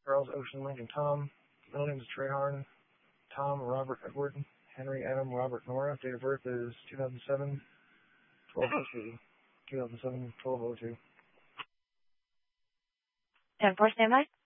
Charles Ocean Lincoln Tom. Middle name is Trey Harn. Tom Robert Edward. Henry Adam Robert Nora. Date of birth is 2007, 1202. 2007, 1202. 10-4 standby.